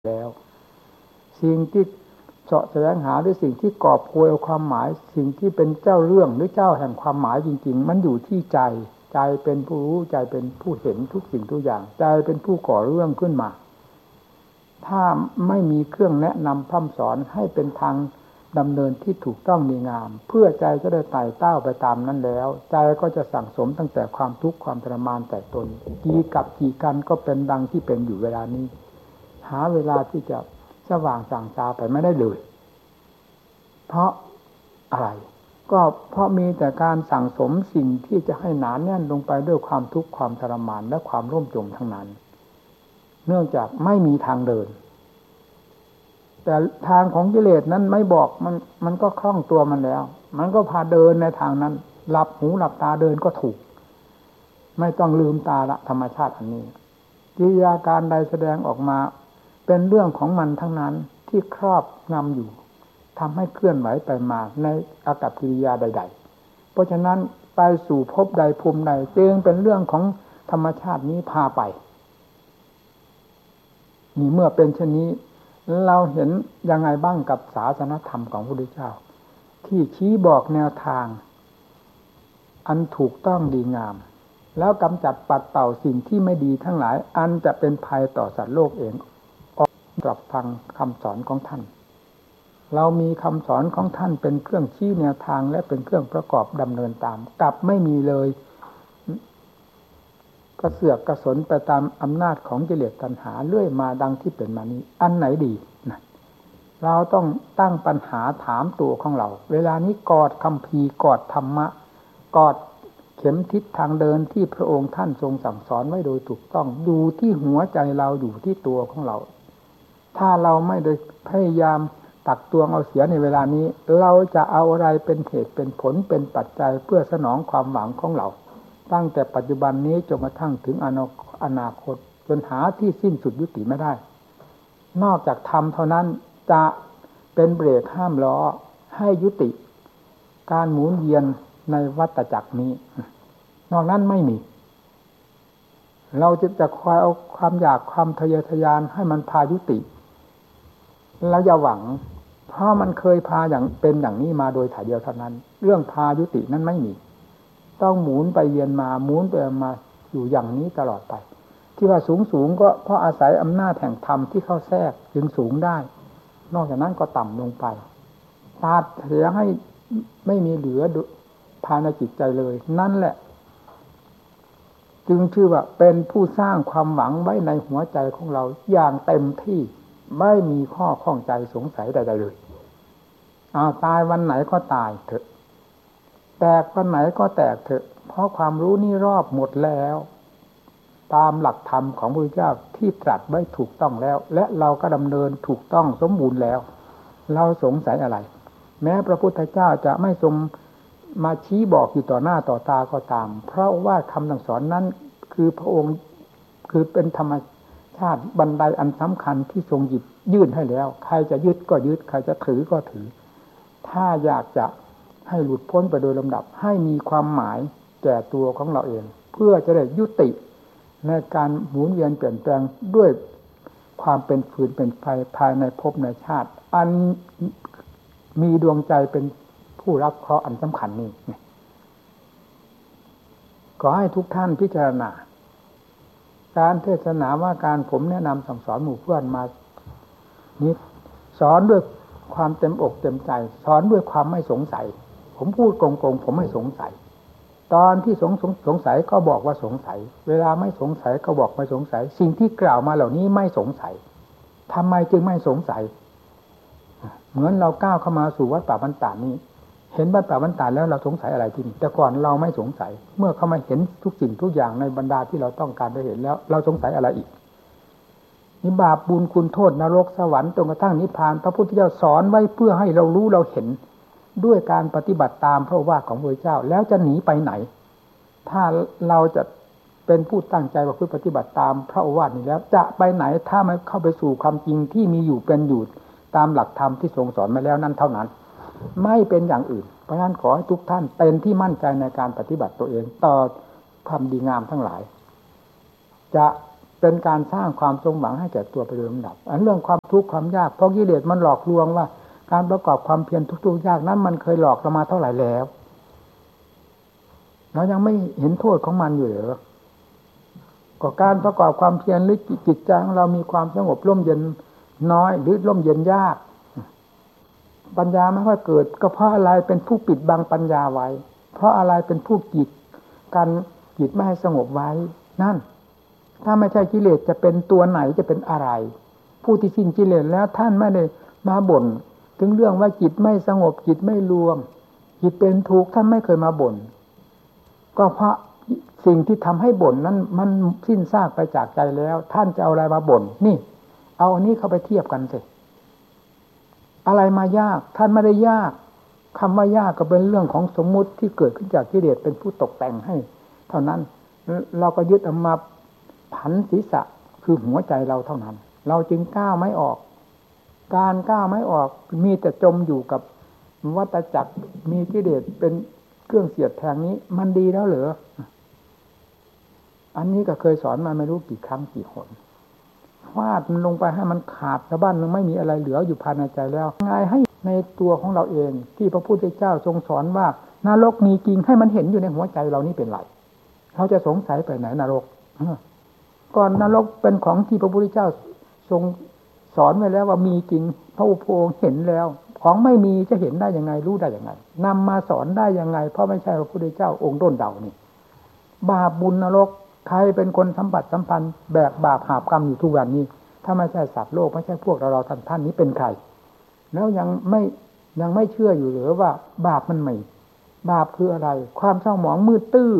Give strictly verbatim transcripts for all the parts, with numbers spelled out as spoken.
แล้วสิ่งที่เสาะแสวงหาหรือสิ่งที่กอบโกยเอาความหมายสิ่งที่เป็นเจ้าเรื่องหรือเจ้าแห่งความหมายจริงๆมันอยู่ที่ใจใจเป็นผู้รู้ใจเป็นผู้เห็นทุกสิ่งทุกอย่างใจเป็นผู้ก่อเรื่องขึ้นมาถ้าไม่มีเครื่องแนะนำพร่ำสอนให้เป็นทางดำเนินที่ถูกต้องดีงามเพื่อใจจะได้ไต่เต้าไปตามนั้นแล้วใจก็จะสั่งสมตั้งแต่ความทุกข์ความทรมานแต่ตนกี่กับกี่กันก็เป็นดังที่เป็นอยู่เวลานี้หาเวลาที่จะสว่างส่างตาไปไม่ได้เลยเพราะอะไรก็เพราะมีแต่การสั่งสมสิ่งที่จะให้หนาแน่นลงไปด้วยความทุกข์ความทรมานและความร่มจมทั้งนั้นเนื่องจากไม่มีทางเดินแต่ทางของกิเลสนั้นไม่บอกมันมันก็คล่องตัวมันแล้วมันก็พาเดินในทางนั้นหลับหูหลับตาเดินก็ถูกไม่ต้องลืมตาละธรรมชาติอันนี้กิริยาการใดแสดงออกมาเป็นเรื่องของมันทั้งนั้นที่ครอบงำอยู่ทำให้เคลื่อนไหวไปมาในอากัปกิริยาใดๆเพราะฉะนั้นไปสู่ภพใดภูมิใดจึงเป็นเรื่องของธรรมชาตินี้พาไปนี่เมื่อเป็นเช่นนี้เราเห็นยังไงบ้างกับศาสนธรรมของพระพุทธเจ้าที่ชี้บอกแนวทางอันถูกต้องดีงามแล้วกำจัดปัดเป่าสิ่งที่ไม่ดีทั้งหลายอันจะเป็นภัยต่อสัตว์โลกเองออกรับฟังคำสอนของท่านเรามีคำสอนของท่านเป็นเครื่องชี้แนวทางและเป็นเครื่องประกอบดำเนินตามกลับไม่มีเลยกระเสือกกระสนไปตามอำนาจของกิเลสตัณหาเรื่อยมาดังที่เป็นมานี้อันไหนดีนะเราต้องตั้งปัญหาถามตัวของเราเวลานี้กอดคัมภีร์กอดธรรมะกอดเข็มทิศทางเดินที่พระองค์ท่านทรงสั่งสอนไว้โดยถูกต้องอยู่ที่หัวใจเราอยู่ที่ตัวของเราถ้าเราไม่ได้พยายามตักตวงเอาเสียในเวลานี้เราจะเอาอะไรเป็นเหตุเป็นผลเป็นปัจจัยเพื่อสนองความหวังของเราตั้งแต่ปัจจุบันนี้จนกระทั่งถึงอนาคตจนหาที่สิ้นสุดยุติไม่ได้นอกจากธรรมเท่านั้นจะเป็นเบรกห้ามล้อให้ยุติการหมุนเวียนในวัฏจักรนี้นอกนั้นไม่มีเราจะจะคอยเอาความอยากความทะเยอทะยานให้มันพายุติแล้วอย่าหวังเพราะมันเคยพาอย่างเป็นอย่างนี้มาโดยถ่ายเดียวเท่านั้นเรื่องพายุตินั้นไม่มีต้องหมุนไปเวียนมาหมุนไปมาอยู่อย่างนี้ตลอดไปที่ว่าสูงสูงก็เพราะอาศัยอำนาจแห่งธรรมที่เข้าแทรกจึงสูงได้นอกจากนั้นก็ต่ำลงไปตัดเสียให้ไม่มีเหลือภายในจิตใจเลยนั่นแหละจึงชื่อว่าเป็นผู้สร้างความหวังไว้ในหัวใจของเราอย่างเต็มที่ไม่มีข้อข้องใจสงสัยใดๆเลยอ้าวตายวันไหนก็ตายเถอะแตกวันไหนก็แตกเถอะเพราะความรู้นี่รอบหมดแล้วตามหลักธรรมของพระพุทธเจ้าที่ตรัสไว้ถูกต้องแล้วและเราก็ดำเนินถูกต้องสมบูรณ์แล้วเราสงสัยอะไรแม้พระพุทธเจ้าจะไม่ทรงมาชี้บอกอยู่ต่อหน้าต่อตาก็ตามเพราะว่าคำสั่งสอนนั้นคือพระองค์คือเป็นธรรมชาติบันไดอันสำคัญที่ทรงหยิบยื่นให้แล้วใครจะยึดก็ยึดใครจะถือก็ถือถ้าอยากจะให้หลุดพ้นไปโดยลำดับให้มีความหมายแก่ตัวของเราเองเพื่อจะได้ยุติในการหมุนเวียนเปลี่ยนแปลงด้วยความเป็นฟืนเป็นไฟภายในภพในชาติอันมีดวงใจเป็นผู้รับเคราะห์อันสำคัญนี้ขอให้ทุกท่านพิจารณาการเทศนาว่าการผมแนะนำสั่งสอนหมู่เพื่อนมานี้สอนด้วยความเต็มอกเต็มใจสอนด้วยความไม่สงสัยผมพูดโกงๆผมไม่สงสัยตอนที่สงสงสงสัยก็บอกว่าสงสัยเวลาไม่สงสัยก็บอกไม่สงสัยสิ่งที่กล่าวมาเหล่านี้ไม่สงสัยทำไมจึงไม่สงสัยเหมือนเราก้าวเข้ามาสู่วัดป่าบ้านตาดนี้เห็นวัดป่าบ้านตาดแล้วเราสงสัยอะไรที่นี่แต่ก่อนเราไม่สงสัยเมื่อเข้ามาเห็นทุกสิ่งทุกอย่างในบรรดาที่เราต้องการได้เห็นแล้วเราสงสัยอะไรอีกนี่บาปบุญคุณโทษนรกสวรรค์จนกระทั่งนิพพานพระพุทธเจ้าสอนไว้เพื่อให้เรารู้เราเห็นด้วยการปฏิบัติตามพระว่าของพระเจ้าแล้วจะหนีไปไหนถ้าเราจะเป็นผู้ตั้งใจประพฤติปฏิบัติตามพระโอวาทนี้แล้วจะไปไหนถ้าไม่เข้าไปสู่ความจริงที่มีอยู่เป็นอยู่ตามหลักธรรมที่ทรงสอนมาแล้วนั่นเท่านั้นไม่เป็นอย่างอื่นเพราะฉะนั้นขอให้ทุกท่านเป็นที่มั่นใจในการปฏิบัติตัวเองต่อความดีงามทั้งหลายจะเป็นการสร้างความสมหวังให้แก่ตัวไปโดยลำดับอันเรื่องความทุกข์ความยากเพราะกิเลสมันหลอกลวงว่าการประกอบความเพียรทุกๆยากนั้นมันเคยหลอกเรามาเท่าไหร่แล้วเรายังไม่เห็นโทษของมันอยู่เหรอก็การประกอบความเพียรหรือจิตใจของเรามีความสงบร่มเย็นน้อยหรือร่มเย็นยากปัญญาไม่ค่อยเกิดก็เพราะอะไรเป็นผู้ปิดบังปัญญาไว้เพราะอะไรเป็นผู้กีดกันจิตไม่ให้สงบไว้นั่นถ้าไม่ใช่กิเลสจะเป็นตัวไหนจะเป็นอะไรผู้ที่สิ้นกิเลสแล้วท่านไม่ได้มาบ่นถึงเรื่องว่าจิตไม่สงบจิตไม่รวมจิตเป็นทุกข์ท่านไม่เคยมาบ่นก็เพราะสิ่งที่ทำให้บ่นนั้นมันสิ้นซากไปจากใจแล้วท่านจะเอาอะไรมาบ่นนี่เอาอันนี้เข้าไปเทียบกันสิอะไรมายากท่านไม่ได้ยากคำว่ายากก็เป็นเรื่องของสมมุติที่เกิดขึ้นจากกิเลสเป็นผู้ตกแต่งให้เท่านั้นเราก็ยึดเอามาผันศีรษะคือหัวใจเราเท่านั้นเราจึงก้าวไม่ออกการก้าวไม่ออกมีแต่จมอยู่กับวัฏจักรมีกิเลสเป็นเครื่องเสียดแทงนี้มันดีแล้วเหรออันนี้ก็เคยสอนมาไม่รู้กี่ครั้งกี่หนฟาดมันลงไปให้มันขาดแล้วบ้านมันไม่มีอะไรเหลืออยู่ภายในใจแล้วไงให้ในตัวของเราเองที่พระพุทธเจ้าทรงสอนว่านรกมีจริงให้มันเห็นอยู่ในหัวใจเรานี่เป็นไรเราจะสงสัยไปไหนนรกก่อนนรกเป็นของที่พระพุทธเจ้าทรงสอนไว้แล้วว่ามีจริงพระอุโภคเห็นแล้วของไม่มีจะเห็นได้ยังไงรู้ได้ยังไงนำมาสอนได้ยังไงเพราะไม่ใช่พระพุทธเจ้าองค์ด้นเดานี่บาปบุญนรกใครเป็นคนสัมผัสสัมพันธ์แบกบาปหาบกรรมอยู่ทุกวันนี้ถ้าไม่ใช่สัตว์โลกไม่ใช่พวกเราเราท่านท่านนี้เป็นใครแล้วยังไม่ยังไม่เชื่ออยู่หรือว่าบาปมันไม่บาปคืออะไรความเศร้าหมองมืดตื้อ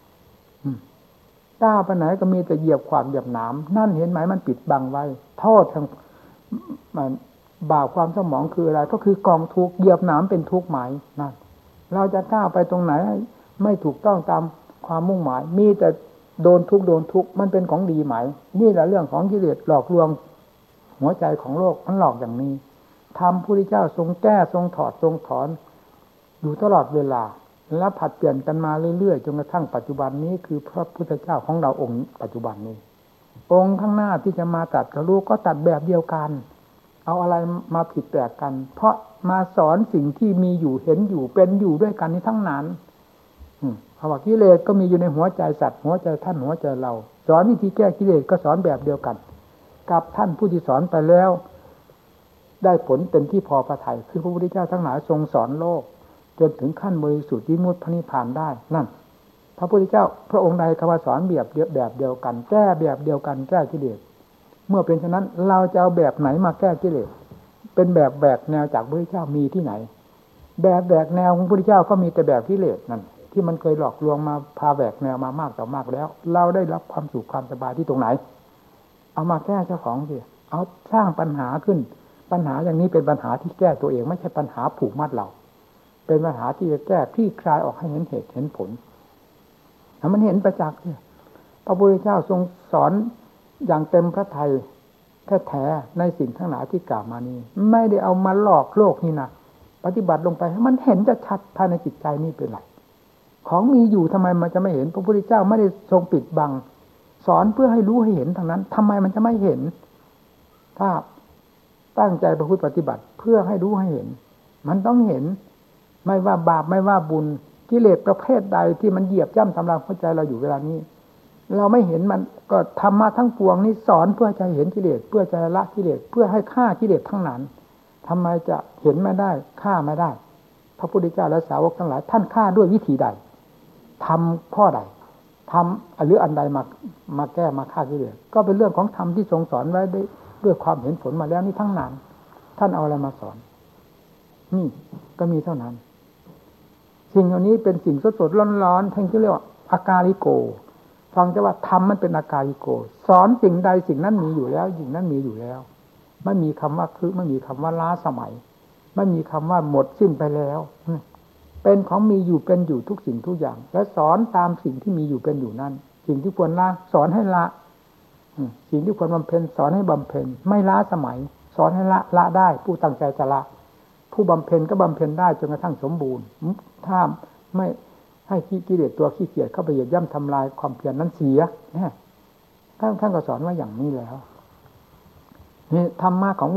ก้าวไปไหนก็มีแต่เหยียบขวากเหยียบหนามนั่นเห็นไหมมันปิดบังไว้โทษทางมันบาปความเศร้าหมองคืออะไรก็คือกองทุกข์เหยียบหนามเป็นทุกข์หมายนั่นเราจะก้าวไปตรงไหนไม่ถูกต้องตามความมุ่งหมายมีแต่โดนทุกข์โดนทุกข์มันเป็นของดีไหมนี่แหละเรื่องของกิเลสหลอกลวงหัวใจของโลกมันหลอกอย่างนี้ธรรมพระพุทธเจ้าทรงแก้ทรงถอดทรงถอนอยู่ตลอดเวลาและผัดเปลี่ยนกันมาเรื่อยๆจนกระทั่งปัจจุบันนี้คือพระพุทธเจ้าของเราองค์ปัจจุบันนี้องค์ข้างหน้าที่จะมาตัดกับลูกก็ตัดแบบเดียวกันเอาอะไรมาผิดแปลกกันเพราะมาสอนสิ่งที่มีอยู่เห็นอยู่เป็นอยู่ด้วยกันนี้ทั้งนั้นภาวะกิเลสก็มีอยู่ในหัวใจสัตว์หัวใจท่านหัวใจเราสอนวิธีแก้กิเลสก็สอนแบบเดียวกันกับท่านผู้ที่สอนไปแล้วได้ผลเป็นที่พอพระทัยคือพระพุทธเจ้าทั้งหลายทรงสอนโลกจนถึงขั้นบริสุทธิ์วิมุตติพระนิพพานได้นั่นพระพุทธเจ้าพระองค์ใดคำสอนแบบเดียวแบบเดียวกันแก้แบบเดียวกันแก้กิเลสเมื่อเป็นฉะนั้นเราจะเอาแบบไหนมาแก้กิเลสเป็นแบบแบกแนวจากพระพุทธเจ้ามีที่ไหนแบบแบกแนวของพระพุทธเจ้าก็มีแต่แบบกิเลสนั่นที่มันเคยหลอกลวงมาพาแบกแนวมามากต่อมากแล้วเราได้รับความสุขความสบายที่ตรงไหนเอามาแก้เจ้าของสิเอาสร้างปัญหาขึ้นปัญหาอย่างนี้เป็นปัญหาที่แก้ตัวเองไม่ใช่ปัญหาผูกมัดเราเป็นปัญหาที่จะแก้คลี่คลายออกให้เห็นเหตุเห็นผลถ้ามันเห็นประจักษ์เนี่ยพระพุทธเจ้าทรงสอนอย่างเต็มพระทัยแท้ๆในสิ่งทั้งหลายที่กล่าวมานี้ไม่ได้เอามาหลอกโลกนี่นะปฏิบัติลงไปให้มันเห็นจะชัดภายในจิตใจนี่เป็นไรของมีอยู่ทำไมมันจะไม่เห็นพระพุทธเจ้าไม่ได้ทรงปิดบังสอนเพื่อให้รู้ให้เห็นทางนั้นทำไมมันจะไม่เห็นถ้าตั้งใจประพฤติปฏิบัติเพื่อให้รู้ให้เห็นมันต้องเห็นไม่ว่าบาปไม่ว่าบุญกิเลสประเภทใดที่มันเหยียบย่ำทำลายหัวใจเราอยู่เวลานี้เราไม่เห็นมันก็ธรรมะทั้งปวงนี้สอนเพื่อจะเห็นกิเลสเพื่อจะละกิเลสเพื่อให้ฆ่ากิเลสทั้งนั้นทำไมจะเห็นไม่ได้ฆ่าไม่ได้พระพุทธเจ้าและสาวกทั้งหลายท่านฆ่าด้วยวิธีใดทำข้อใดทำหรืออันใดมามาแก้มาฆ่ากิเลสก็เป็นเรื่องของธรรมที่ทรงสอนไว้ด้วยด้วยความเห็นผลมาแล้วนี่ทั้งนั้นท่านเอาอะไรมาสอนนี่ก็มีเท่านั้นสิ่งเหล่านี้เป็นสิ่งสดๆร้อนๆท่านเรียกว่าอาการิโกฟังจะว่าธรรมมันเป็นอาการิโกสอนสิ่งใดสิ่งนั้นมีอยู่แล้วสิ่งนั้นมีอยู่แล้วไม่มีคำว่าคือไม่มีคำว่าล้าสมัยไม่มีคำว่าหมดสิ้นไปแล้วเป็นของมีอยู่เป็นอยู่ทุกสิ่งทุกอย่างและสอนตามสิ่งที่มีอยู่เป็นอยู่นั่นสิ่งที่ควรละสอนให้ละสิ่งที่ควรบำเพ็ญสอนให้บำเพ็ญไม่ล้าสมัยสอนให้ละละได้ผู้ตั้งใจจะละผู้บำเพ็ญก็บำเพ็ญได้จนกระทั่งสมบูรณ์ถ้าไม่ให้กิเลสตัวขี้เกียจเข้าไปเหยียบย่ำทำลายความเพียรนั้นเสียท่านท่านก็สอนว่าอย่างนี้แล้วนี่ธรรมะของ